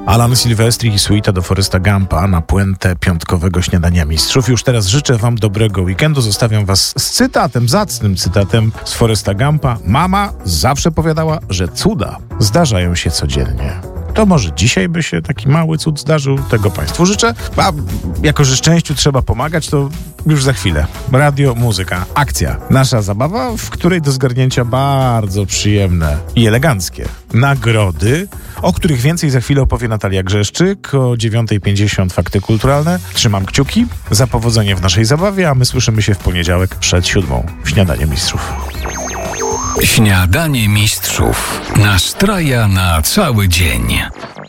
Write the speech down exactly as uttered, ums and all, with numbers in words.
Alan Silvestri i suita do Foresta Gumpa na puentę piątkowego Śniadania Mistrzów. Już teraz życzę wam dobrego weekendu. Zostawiam was z cytatem, zacnym cytatem z Foresta Gumpa. Mama zawsze powiadała, że cuda zdarzają się codziennie. To może dzisiaj by się taki mały cud zdarzył. Tego państwu życzę. A jako, że szczęściu trzeba pomagać, to już za chwilę. Radio, muzyka, akcja. Nasza zabawa, w której do zgarnięcia bardzo przyjemne i eleganckie nagrody, o których więcej za chwilę opowie Natalia Grzeszczyk. O dziewiąta pięćdziesiąt fakty kulturalne. Trzymam kciuki za powodzenie w naszej zabawie, a my słyszymy się w poniedziałek przed siódmą w Śniadanie Mistrzów. Śniadanie Mistrzów. Nastraja na cały dzień.